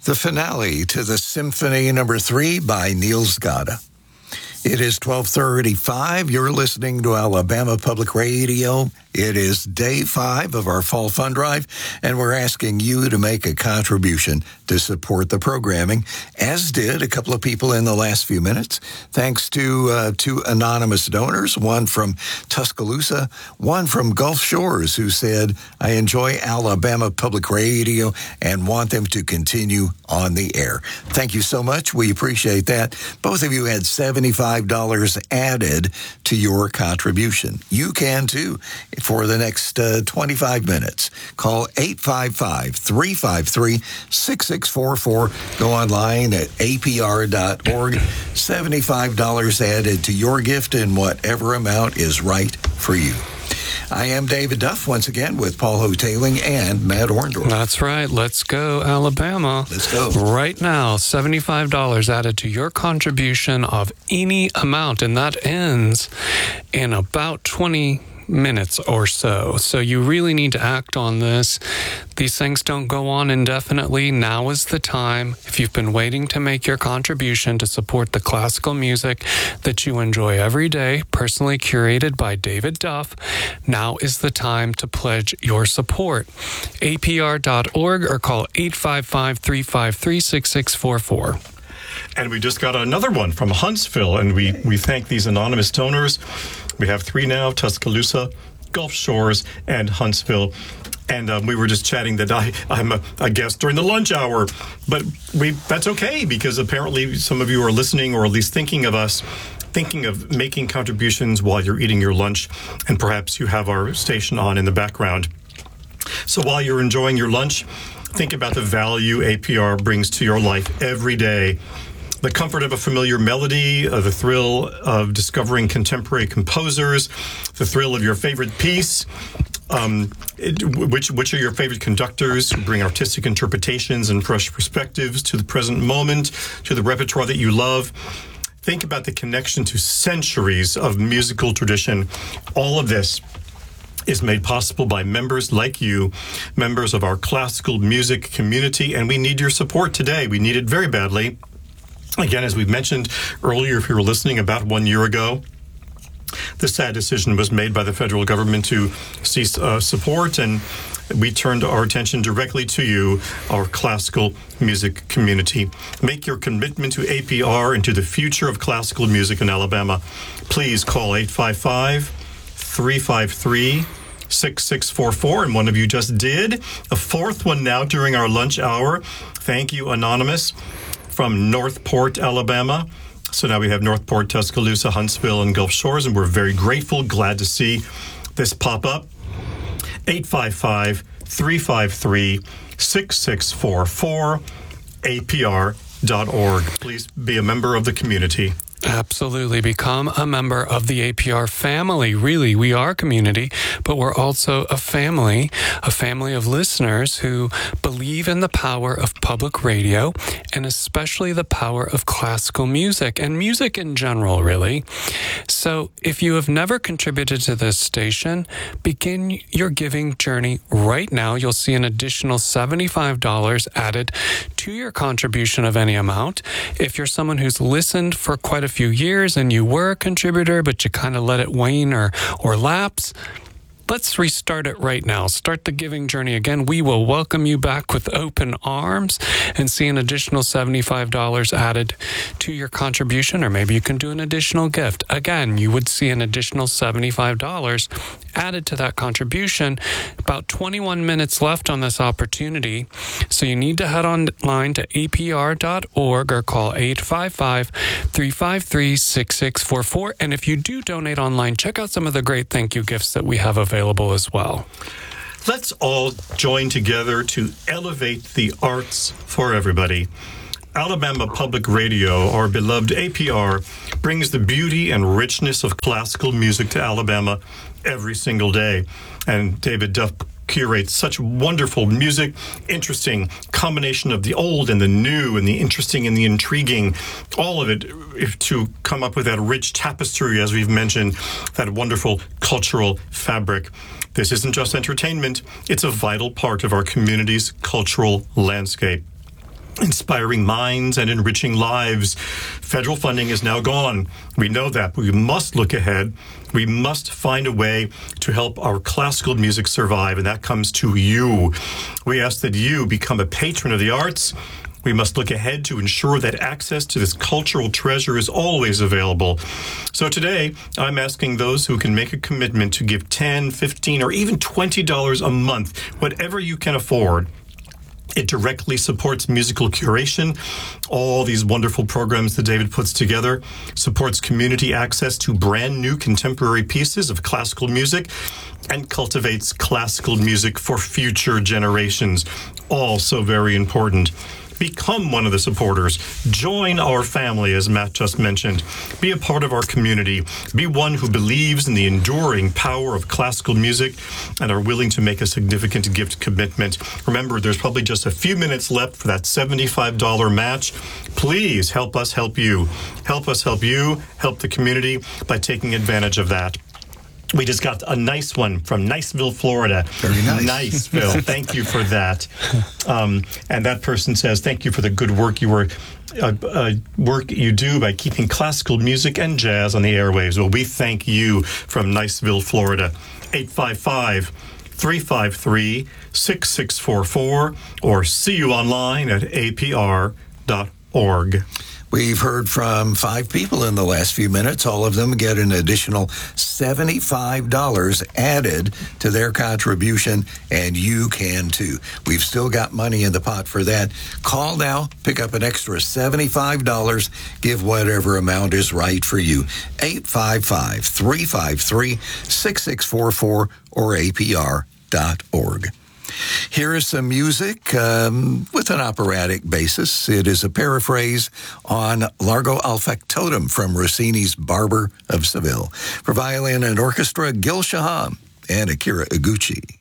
the finale to the Symphony No. 3 by Niels Gade. It is 12:35. You're listening to Alabama Public Radio. It is day 5 of our Fall Fund Drive, and we're asking you to make a contribution to support the programming, as did a couple of people in the last few minutes. Thanks to two anonymous donors, one from Tuscaloosa, one from Gulf Shores, who said, I enjoy Alabama Public Radio and want them to continue on the air. Thank you so much. We appreciate that. Both of you had $75 added to your contribution. You can too for the next 25 minutes. Call 855-353-6644. Go online at apr.org. $75 added to your gift in whatever amount is right for you. I am David Duff, once again, with Paul Hoteling and Matt Orndorff. That's right. Let's go, Alabama. Let's go. Right now, $75 added to your contribution of any amount, and that ends in about 20 minutes or so. So you really need to act on this. These things don't go on indefinitely. Now is the time. If you've been waiting to make your contribution to support the classical music that you enjoy every day, personally curated by David Duff, now is the time to pledge your support. APR.org or call 855-353-6644. And we just got another one from Huntsville, and we thank these anonymous donors. We have 3 now: Tuscaloosa, Gulf Shores, and Huntsville. And we were just chatting that I'm a guest during the lunch hour, but that's okay, because apparently some of you are listening, or at least thinking of us, thinking of making contributions while you're eating your lunch, and perhaps you have our station on in the background. So while you're enjoying your lunch, think about the value APR brings to your life every day. The comfort of a familiar melody, the thrill of discovering contemporary composers, the thrill of your favorite piece, which are your favorite conductors who bring artistic interpretations and fresh perspectives to the present moment, to the repertoire that you love. Think about the connection to centuries of musical tradition. All of this is made possible by members like you, members of our classical music community, and we need your support today. We need it very badly. Again, as we mentioned earlier, if you were listening, about 1 year ago, the sad decision was made by the federal government to cease support, and we turned our attention directly to you, our classical music community. Make your commitment to APR and to the future of classical music in Alabama. Please call 855-353-6644, and one of you just did. A fourth one now during our lunch hour. Thank you, Anonymous, from Northport, Alabama. So now we have Northport, Tuscaloosa, Huntsville, and Gulf Shores, and we're very grateful, glad to see this pop up. 855-353-6644, apr.org. Please be a member of the community. Absolutely. Become a member of the APR family. Really, we are a community, but we're also a family of listeners who believe in the power of public radio, and especially the power of classical music and music in general, really. So if you have never contributed to this station, begin your giving journey right now. You'll see an additional $75 added to your contribution of any amount. If you're someone who's listened for quite a few years and you were a contributor, but you kind of let it wane or lapse, let's restart it right now. Start the giving journey again. We will welcome you back with open arms and see an additional $75 added to your contribution, or maybe you can do an additional gift. Again, you would see an additional $75 added to that contribution. About 21 minutes left on this opportunity, so you need to head online to apr.org or call 855-353-6644. And if you do donate online, check out some of the great thank you gifts that we have available as well. Let's all join together to elevate the arts for everybody. Alabama Public Radio, our beloved APR, brings the beauty and richness of classical music to Alabama every single day. And David Duff curates such wonderful music, interesting combination of the old and the new and the interesting and the intriguing, all of it to come up with that rich tapestry, as we've mentioned, that wonderful cultural fabric. This isn't just entertainment, it's a vital part of our community's cultural landscape. inspiring minds and enriching lives. Federal funding is now gone. We know that, but we must look ahead. We must find a way to help our classical music survive, and that comes to you. We ask that you become a patron of the arts. We must look ahead to ensure that access to this cultural treasure is always available. So today, I'm asking those who can make a commitment to give $10, $15, or even $20 a month, whatever you can afford. It directly supports musical curation, all these wonderful programs that David puts together, supports community access to brand new contemporary pieces of classical music, and cultivates classical music for future generations. All so very important. Become one of the supporters. Join our family, as Matt just mentioned. Be a part of our community. Be one who believes in the enduring power of classical music and are willing to make a significant gift commitment. Remember, there's probably just a few minutes left for that $75 match. Please help us help you. Help us help you, help the community by taking advantage of that. We just got a nice one from Niceville, Florida. Very nice. Niceville. Thank you for that. And that person says, thank you for the good work you do by keeping classical music and jazz on the airwaves. Well, we thank you from Niceville, Florida. 855-353-6644 or see you online at apr.org. We've heard from 5 people in the last few minutes. All of them get an additional $75 added to their contribution, and you can too. We've still got money in the pot for that. Call now, pick up an extra $75, give whatever amount is right for you. 855-353-6644 or apr.org. Here is some music with an operatic basis. It is a paraphrase on Largo al Factotum from Rossini's Barber of Seville. For violin and orchestra, Gil Shaham and Akira Iguchi.